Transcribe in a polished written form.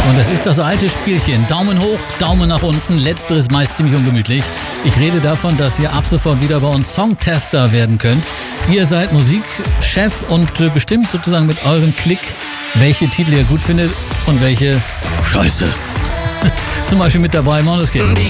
Und das ist das alte Spielchen. Daumen hoch, Daumen nach unten. Letzteres meist ziemlich ungemütlich. Ich rede davon, dass ihr ab sofort wieder bei uns Songtester werden könnt. Ihr seid Musikchef und bestimmt sozusagen mit eurem Klick, welche Titel ihr gut findet und welche Scheiße. Zum Beispiel mit dabei Måneskin.